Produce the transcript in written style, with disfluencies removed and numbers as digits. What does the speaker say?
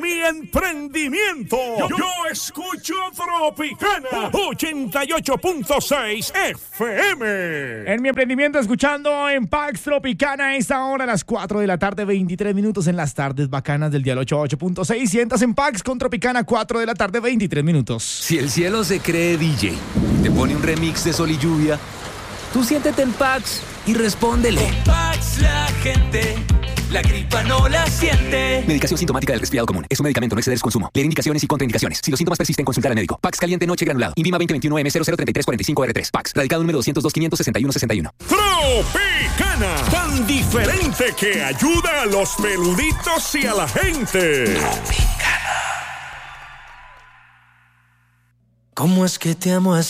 mi emprendimiento. Yo escucho Tropicana 88.6 FM. En mi emprendimiento, escuchando en Pax Tropicana a esta hora, a las 4 de la tarde, 23 minutos en las tardes bacanas del dial 88.6. Sientas en Pax con Tropicana, 4 de la tarde, 23 minutos. Si el cielo se cree DJ, te pone un remix de Sol y Lluvia, tú siéntete en Pax y respóndele. En Pax la gente, la gripa no la siente. Medicación sintomática del resfriado común. Es un medicamento, no exceder su consumo. Leer indicaciones y contraindicaciones. Si los síntomas persisten, consultar al médico. Pax caliente noche granulado. Invima 2021M003345R3. Pax. Radicado número 202-561-61. Tropicana. Tan diferente que ayuda a los peluditos y a la gente. Tropicana. ¿Cómo es que te amo así?